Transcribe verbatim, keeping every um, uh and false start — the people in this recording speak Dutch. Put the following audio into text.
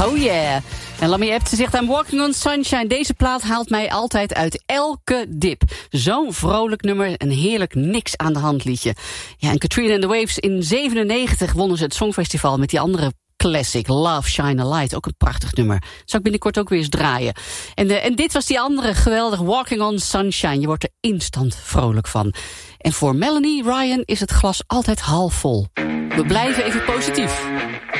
Oh yeah. En Lammy Epps zegt I'm Walking on Sunshine. Deze plaat haalt mij altijd uit elke dip. Zo'n vrolijk nummer, een heerlijk niks aan de hand liedje. Ja, en Katrina and the Waves in zevenennegentig wonnen ze het Songfestival met die andere classic, Love Shine a Light. Ook een prachtig nummer. Zal ik binnenkort ook weer eens draaien. En, uh, en dit was die andere geweldig, Walking on Sunshine. Je wordt er instant vrolijk van. En voor Melanie Ryan is het glas altijd half vol. We blijven even positief.